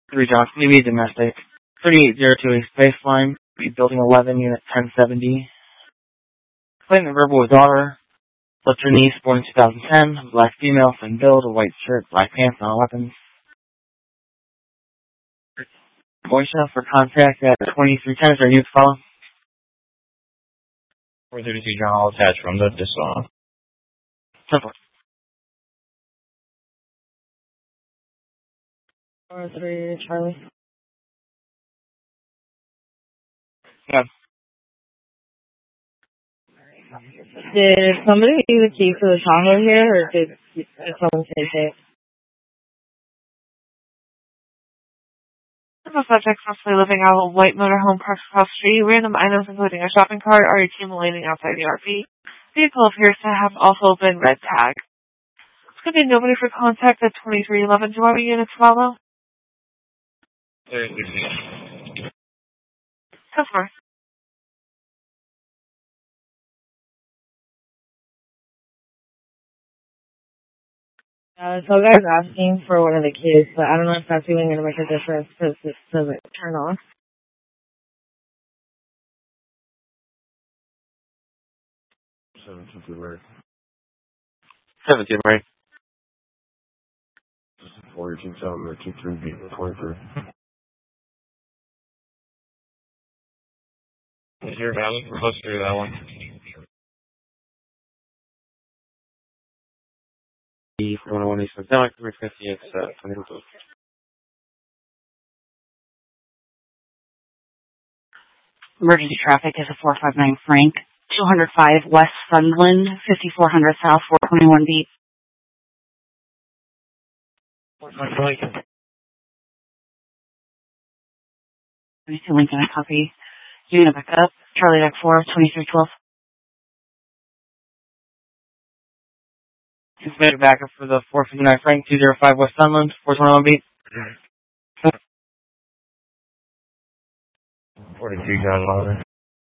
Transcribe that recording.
3 John, maybe domestic. 3802 East Baseline, Building 11, Unit 1070. Claimant verbal with daughter. Left her niece, born in 2010. Black female, thin build, a white shirt, black pants, no weapons. Voicemail for contact at 2310. Is there a new follow? 432 John, all attached from the Disson. Simple. 403 Charlie. Yeah. Did somebody leave the key for the Tahoe here, or did someone take it? The subject mostly living out of a white motorhome parked across the street. Random items including a shopping cart are accumulating outside the RV. Vehicle appears to have also been red tagged. There's going to be nobody for contact at 2311. Do you want me units follow? Customer. So guys asking for one of the keys, but I don't know if that's even going to make a difference because it doesn't turn off. Right. 17, right? 42 something or 23 23. Is your valid? We're close to that one. 101 East Metallic, 350, it's 22. Emergency traffic is a 459 Frank, 205 West Sunderland, 5400 South, 421 B. Lincoln, I copy. You're going to back up. Charlie Deck 4, 2312. Just made it back up for the 459 Frank, 205 West Sunland, 421 B. 42 John Lauder.